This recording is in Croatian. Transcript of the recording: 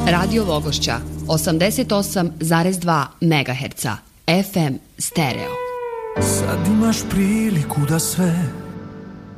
Radio Vogošća 88,2 MHz FM stereo. Sad imaš priliku da sve